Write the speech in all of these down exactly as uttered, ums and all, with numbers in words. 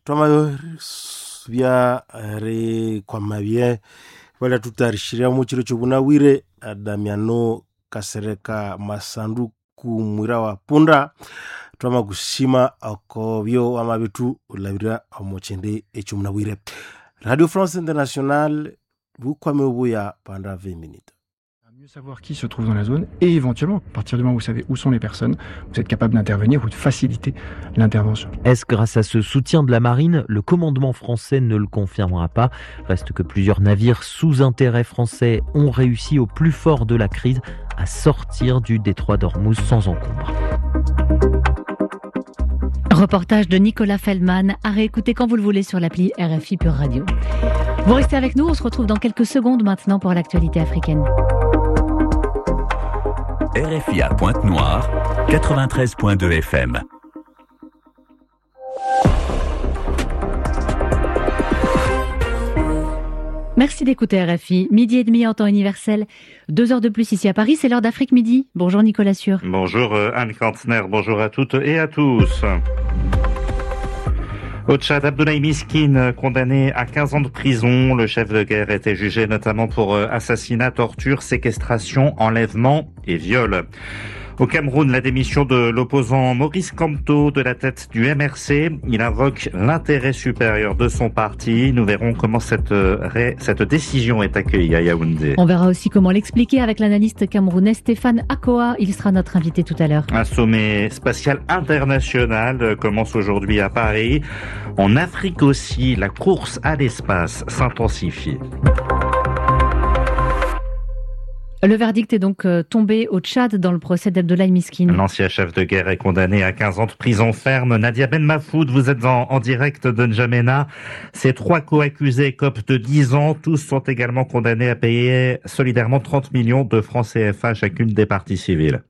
Toma vya re kwa mavye wala tutarishiria muchiro chubuna wire Damiano Kasereka Masanduku mwira wa punda toma gushima akobyo amabitu labira amochende echumna wire. Radio France Internationale vous kwame ubuya pendant vingt minutes. Mieux savoir qui se trouve dans la zone et éventuellement, à partir du moment où vous savez où sont les personnes, vous êtes capable d'intervenir ou de faciliter l'intervention. Est-ce grâce à ce soutien de la marine? Le commandement français ne le confirmera pas. Reste que plusieurs navires sous intérêt français ont réussi au plus fort de la crise à sortir du détroit d'Ormuz sans encombre. Reportage de Nicolas Feldman à réécouter quand vous le voulez sur l'appli R F I Pure Radio. Vous restez avec nous, on se retrouve dans quelques secondes maintenant pour l'actualité africaine. R F I à Pointe-Noire, quatre-vingt-treize virgule deux F M. Merci d'écouter R F I. Midi et demi en temps universel. Deux heures de plus ici à Paris, c'est l'heure d'Afrique Midi. Bonjour Nicolas Sûr. Bonjour Anne Kantner, bonjour à toutes et à tous. Au Tchad, Abdoulaye Miskine, condamné à quinze ans de prison. Le chef de guerre était jugé notamment pour assassinat, torture, séquestration, enlèvement et viol. Au Cameroun, la démission de l'opposant Maurice Kamto de la tête du M R C. Il invoque l'intérêt supérieur de son parti. Nous verrons comment cette, ré... cette décision est accueillie à Yaoundé. On verra aussi comment l'expliquer avec l'analyste camerounais Stéphane Akoa. Il sera notre invité tout à l'heure. Un sommet spatial international commence aujourd'hui à Paris. En Afrique aussi, la course à l'espace s'intensifie. Le verdict est donc tombé au Tchad dans le procès d'Abdoulaye Miskine. L'ancien chef de guerre est condamné à quinze ans de prison ferme. Nadia Ben Mafoud, vous êtes en, en direct de N'Djamena. Ces trois co-accusés copent de dix ans. Tous sont également condamnés à payer solidairement trente millions de francs C F A chacune des parties civiles.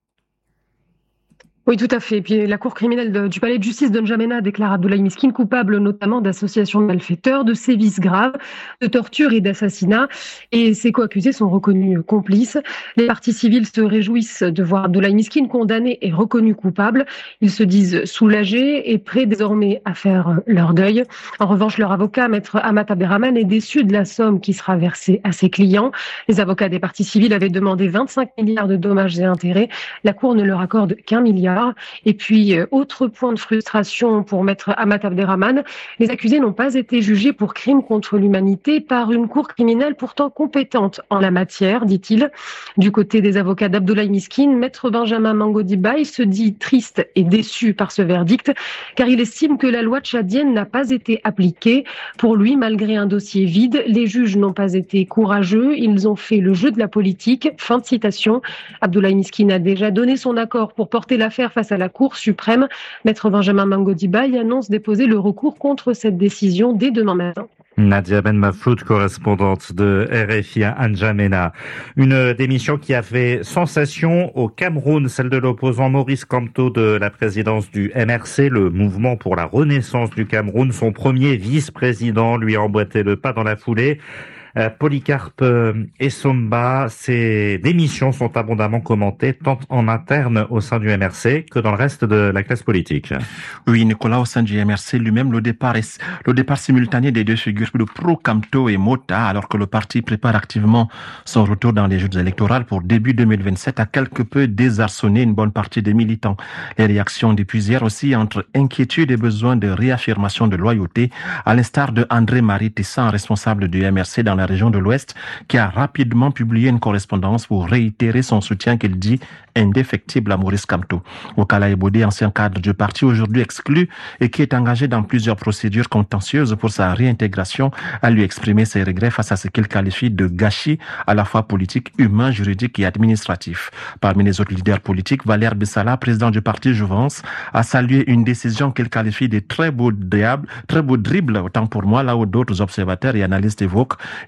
Oui, tout à fait. Et puis la cour criminelle de, du palais de justice de N'Djamena déclare Abdoulaye Miskine coupable notamment d'association de malfaiteurs, de sévices graves, de torture et d'assassinat. Et ses co-accusés sont reconnus complices. Les parties civiles se réjouissent de voir Abdoulaye Miskine condamné et reconnu coupable. Ils se disent soulagés et prêts désormais à faire leur deuil. En revanche, leur avocat, maître Amat Abderrahmane, est déçu de la somme qui sera versée à ses clients. Les avocats des parties civiles avaient demandé vingt-cinq milliards de dommages et intérêts. La cour ne leur accorde qu'un milliard. Et puis, autre point de frustration pour maître Amat Abderrahmane, les accusés n'ont pas été jugés pour crimes contre l'humanité par une cour criminelle pourtant compétente en la matière, dit-il. Du côté des avocats d'Abdoulaye Miskine, maître Benjamin Mangodi Baye se dit triste et déçu par ce verdict, car il estime que la loi tchadienne n'a pas été appliquée. Pour lui, malgré un dossier vide, les juges n'ont pas été courageux, ils ont fait le jeu de la politique. Fin de citation. Abdoulaye Miskine a déjà donné son accord pour porter l'affaire face à la Cour suprême. Maître Benjamin Mangodi Baye annonce déposer le recours contre cette décision dès demain matin. Nadia Ben Mafoud, correspondante de R F I à N'Djamena. Une démission qui a fait sensation au Cameroun, celle de l'opposant Maurice Kamto de la présidence du M R C, le mouvement pour la renaissance du Cameroun. Son premier vice-président lui a emboîté le pas dans la foulée. Euh, Polycarpe euh, Essomba, ces démissions sont abondamment commentées tant en interne au sein du M R C que dans le reste de la classe politique. Oui, Nicolas, au sein du M R C lui-même, le départ est, le départ simultané des deux figures de Pro-Kamto et Mota, alors que le parti prépare activement son retour dans les joutes électorales pour début deux mille vingt-sept, a quelque peu désarçonné une bonne partie des militants. Les réactions depuis hier aussi entre inquiétude et besoin de réaffirmation de loyauté, à l'instar de André-Marie Tessan, responsable du M R C dans la région de l'Ouest, qui a rapidement publié une correspondance pour réitérer son soutien qu'il dit indéfectible à Maurice Kamto. Okala Ebode, ancien cadre du parti aujourd'hui exclu et qui est engagé dans plusieurs procédures contentieuses pour sa réintégration, a lui exprimé ses regrets face à ce qu'il qualifie de gâchis à la fois politique, humain, juridique et administratif. Parmi les autres leaders politiques, Valère Bessala, président du parti Jouvence, a salué une décision qu'il qualifie de très beau diable, très beau dribble, autant pour moi, là où d'autres observateurs et analystes évoquent une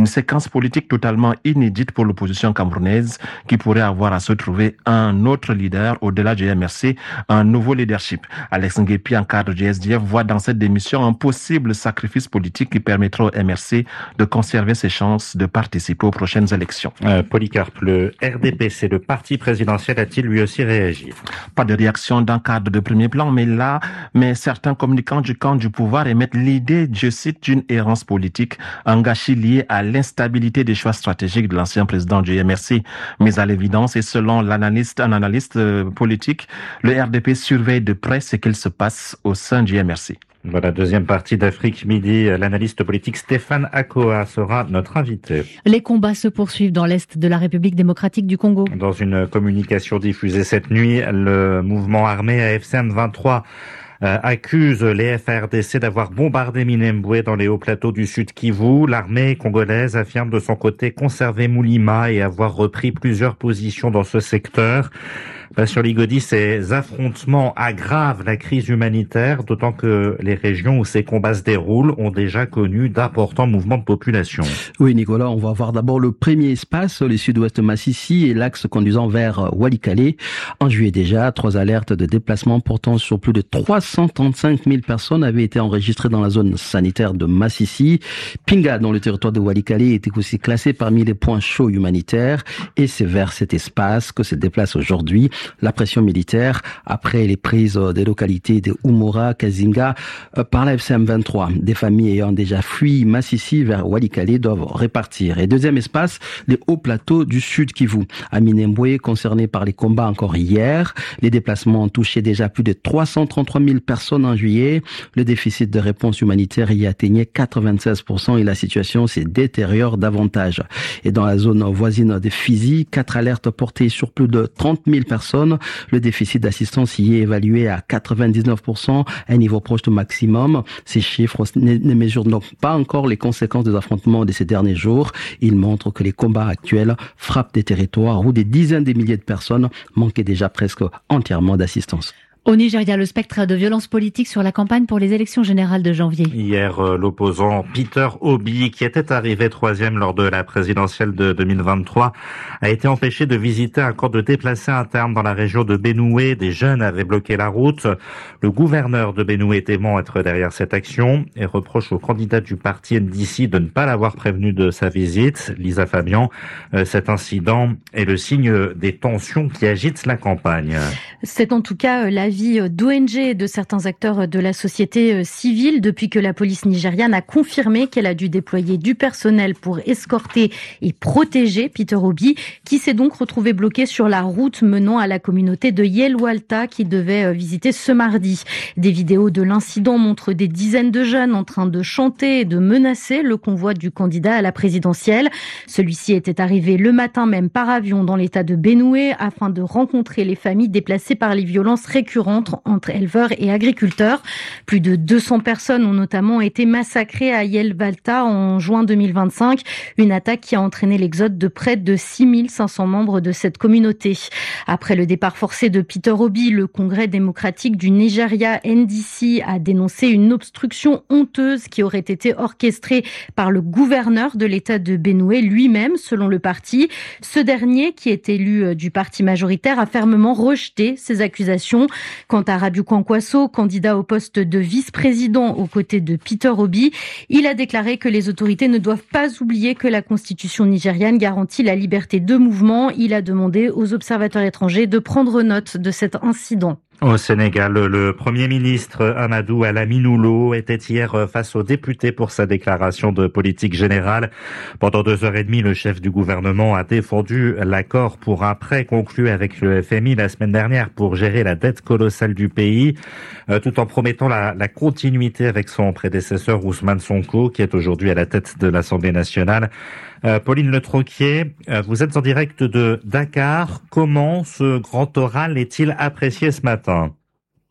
Une séquence politique totalement inédite pour l'opposition camerounaise qui pourrait avoir à se trouver un autre leader au-delà du M R C, un nouveau leadership. Alex Nguepi, en cadre du S D F, voit dans cette démission un possible sacrifice politique qui permettra au M R C de conserver ses chances de participer aux prochaines élections. Euh, Polycarpe, le R D P C, le parti présidentiel, a-t-il lui aussi réagi? Pas de réaction d'un cadre de premier plan, mais là, mais certains communicants du camp du pouvoir émettent l'idée, je cite, d'une errance politique, un gâchis lié à l'instabilité des choix stratégiques de l'ancien président du M R C. Mais à l'évidence, et selon l'analyste, un analyste euh, politique, le R D P surveille de près ce qu'il se passe au sein du M R C. Voilà, deuxième partie d'Afrique Midi. L'analyste politique Stéphane Akoa sera notre invité. Les combats se poursuivent dans l'est de la République démocratique du Congo. Dans une communication diffusée cette nuit, le mouvement armé A F C M vingt-trois Euh, accuse les F R D C d'avoir bombardé Minembwe dans les hauts plateaux du Sud Kivu. L'armée congolaise affirme de son côté conserver Mulima et avoir repris plusieurs positions dans ce secteur. Sur Ligodi, ces affrontements aggravent la crise humanitaire, d'autant que les régions où ces combats se déroulent ont déjà connu d'importants mouvements de population. Oui, Nicolas, on va voir d'abord le premier espace, le sud-ouest Massissi et l'axe conduisant vers Walikale. En juillet déjà, trois alertes de déplacement portant sur plus de trois cent trente-cinq mille personnes avaient été enregistrées dans la zone sanitaire de Massissi. Pinga, dans le territoire de Walikale, était aussi classé parmi les points chauds humanitaires et c'est vers cet espace que se déplace aujourd'hui la pression militaire après les prises des localités de Umura, Kazinga par la F C M vingt-trois. Des familles ayant déjà fui Massissi vers Walikale doivent répartir. Et deuxième espace, les hauts plateaux du Sud Kivu. À Minembwe, concerné par les combats encore hier, les déplacements ont touché déjà plus de trois cent trente-trois mille personnes en juillet. Le déficit de réponse humanitaire y atteignait quatre-vingt-seize pour cent et la situation se détériore davantage. Et dans la zone voisine de Fizi, quatre alertes portées sur plus de trente mille personnes. Le déficit d'assistance y est évalué à quatre-vingt-dix-neuf pour cent, un niveau proche du maximum. Ces chiffres ne, ne mesurent donc pas encore les conséquences des affrontements de ces derniers jours. Ils montrent que les combats actuels frappent des territoires où des dizaines de milliers de personnes manquaient déjà presque entièrement d'assistance. Au Nigeria, le spectre de violence politique sur la campagne pour les élections générales de janvier. Hier, l'opposant Peter Obi, qui était arrivé troisième lors de la présidentielle de deux mille vingt-trois, a été empêché de visiter un camp de déplacés internes dans la région de Benoué. Des jeunes avaient bloqué la route. Le gouverneur de Benoué témoigne être derrière cette action et reproche au candidat du parti N D C de ne pas l'avoir prévenu de sa visite. Lisa Fabian, cet incident est le signe des tensions qui agitent la campagne. C'est en tout cas la l'avis d'O N G et de certains acteurs de la société civile depuis que la police nigériane a confirmé qu'elle a dû déployer du personnel pour escorter et protéger Peter Obi, qui s'est donc retrouvé bloqué sur la route menant à la communauté de Yelwalta qu'il devait visiter ce mardi. Des vidéos de l'incident montrent des dizaines de jeunes en train de chanter et de menacer le convoi du candidat à la présidentielle. Celui-ci était arrivé le matin même par avion dans l'état de Benoué afin de rencontrer les familles déplacées par les violences récurrentes entre éleveurs et agriculteurs. Plus de deux cents personnes ont notamment été massacrées à Yelwalta en juin deux mille vingt-cinq, une attaque qui a entraîné l'exode de près de six mille cinq cents membres de cette communauté. Après le départ forcé de Peter Obi, le Congrès démocratique du Nigeria, N D C, a dénoncé une obstruction honteuse qui aurait été orchestrée par le gouverneur de l'État de Benoué lui-même, selon le parti. Ce dernier, qui est élu du parti majoritaire, a fermement rejeté ces accusations. Quant à Rabiu Kwankwaso, candidat au poste de vice-président aux côtés de Peter Obi, il a déclaré que les autorités ne doivent pas oublier que la constitution nigériane garantit la liberté de mouvement. Il a demandé aux observateurs étrangers de prendre note de cet incident. Au Sénégal, le Premier ministre Amadou Alaminoulo était hier face aux députés pour sa déclaration de politique générale. Pendant deux heures et demie, le chef du gouvernement a défendu l'accord pour un prêt conclu avec le F M I la semaine dernière pour gérer la dette colossale du pays, tout en promettant la, la continuité avec son prédécesseur Ousmane Sonko, qui est aujourd'hui à la tête de l'Assemblée nationale. Euh, Pauline Le Troquier, euh, vous êtes en direct de Dakar. Comment ce grand oral est-il apprécié ce matin ?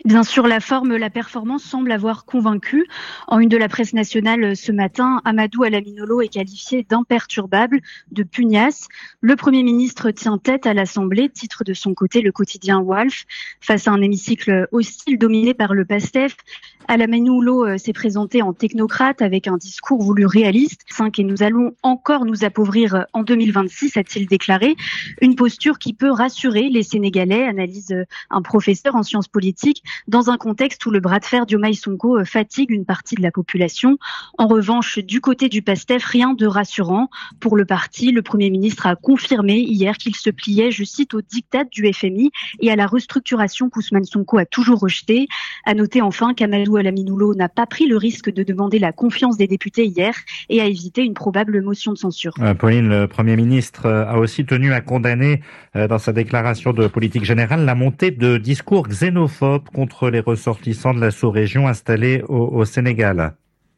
Bien sûr, la forme, la performance semble avoir convaincu. En une de la presse nationale ce matin, Amadou Alaminolo est qualifié d'imperturbable, de pugnace. Le Premier ministre tient tête à l'Assemblée, titre de son côté le quotidien Walf. Face à un hémicycle hostile dominé par le PASTEF, Alaminolo s'est présenté en technocrate avec un discours voulu réaliste. cinq Et nous allons encore nous appauvrir en deux mille vingt-six, a-t-il déclaré. Une posture qui peut rassurer les Sénégalais, analyse un professeur en sciences politiques, dans un contexte où le bras de fer Diomaye Sonko fatigue une partie de la population. En revanche, du côté du PASTEF, rien de rassurant. Pour le parti, le Premier ministre a confirmé hier qu'il se pliait, je cite, au diktat du F M I et à la restructuration qu'Ousmane Sonko a toujours rejetée. À noter enfin qu'Amadou Alaminolo n'a pas pris le risque de demander la confiance des députés hier et a évité une probable motion de censure. Euh, Pauline, le Premier ministre a aussi tenu à condamner euh, dans sa déclaration de politique générale la montée de discours xénophobes contre les ressortissants de la sous-région installés au, au Sénégal.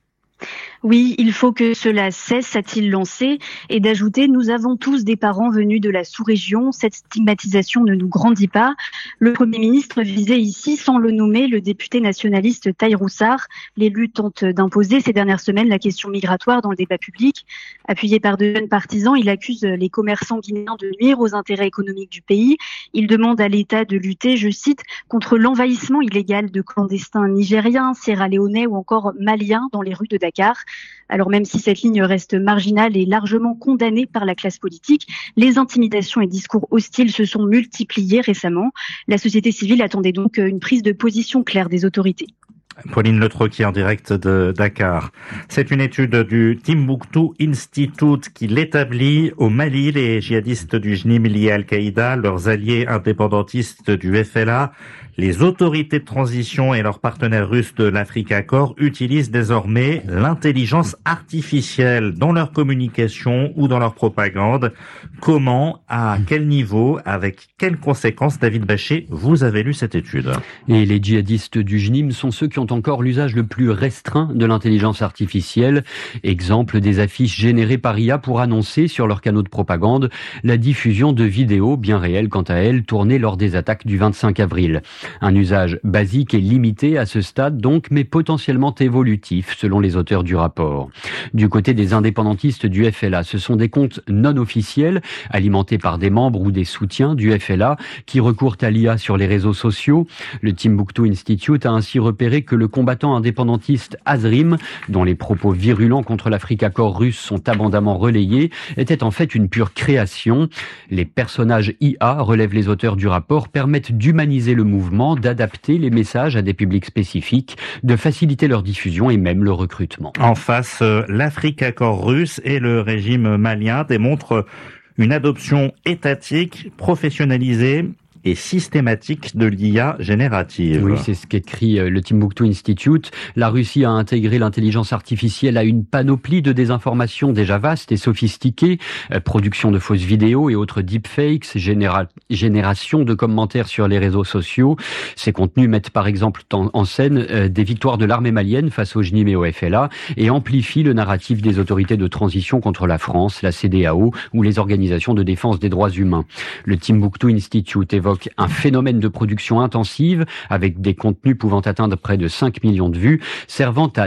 Oui, il faut que cela cesse, a-t-il lancé, et d'ajouter « Nous avons tous des parents venus de la sous-région, cette stigmatisation ne nous grandit pas ». Le Premier ministre visait ici, sans le nommer, le député nationaliste Tahirou Sarr. L'élu tente d'imposer ces dernières semaines la question migratoire dans le débat public. Appuyé par de jeunes partisans, il accuse les commerçants guinéens de nuire aux intérêts économiques du pays. Il demande à l'État de lutter, je cite, contre l'envahissement illégal de clandestins nigériens, sierra-léonais ou encore maliens dans les rues de Dakar. Alors même si cette ligne reste marginale et largement condamnée par la classe politique, les intimidations et discours hostiles se sont multipliés récemment. La société civile attendait donc une prise de position claire des autorités. Pauline Le Troquier en direct de Dakar. C'est une étude du Timbuktu Institute qui l'établit. Au Mali, les djihadistes du J N I M liés à Al-Qaïda, leurs alliés indépendantistes du F L A, les autorités de transition et leurs partenaires russes de l'Africa Corps utilisent désormais l'intelligence artificielle dans leur communication ou dans leur propagande. Comment, à quel niveau, avec quelles conséquences? David Bachet, vous avez lu cette étude. Et les djihadistes du J N I M sont ceux qui ont encore l'usage le plus restreint de l'intelligence artificielle. Exemple des affiches générées par I A pour annoncer sur leurs canaux de propagande la diffusion de vidéos bien réelles quant à elles tournées lors des attaques du vingt-cinq avril. Un usage basique et limité à ce stade donc, mais potentiellement évolutif selon les auteurs du rapport. Du côté des indépendantistes du F L A, ce sont des comptes non officiels alimentés par des membres ou des soutiens du F L A qui recourent à l'I A sur les réseaux sociaux. Le Timbuktu Institute a ainsi repéré que le combattant indépendantiste Azrim, dont les propos virulents contre l'Africa Corps russe sont abondamment relayés, était en fait une pure création. Les personnages I A, relèvent les auteurs du rapport, permettent d'humaniser le mouvement, d'adapter les messages à des publics spécifiques, de faciliter leur diffusion et même le recrutement. En face, l'Africa Corps russe et le régime malien démontrent une adoption étatique, professionnalisée et systématique de l'I A générative. Oui, c'est ce qu'écrit le Timbuktu Institute. La Russie a intégré l'intelligence artificielle à une panoplie de désinformation déjà vaste et sophistiquée. Euh, production de fausses vidéos et autres deepfakes, généra- génération de commentaires sur les réseaux sociaux. Ces contenus mettent par exemple en, en scène euh, des victoires de l'armée malienne face au J N I M et au F L A et amplifient le narratif des autorités de transition contre la France, la C D A O ou les organisations de défense des droits humains. Le Timbuktu Institute évoque un phénomène de production intensive avec des contenus pouvant atteindre près de cinq millions de vues, servant à